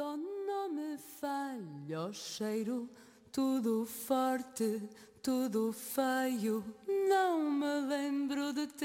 Só não me falha o cheiro, tudo forte, tudo feio. Não me lembro de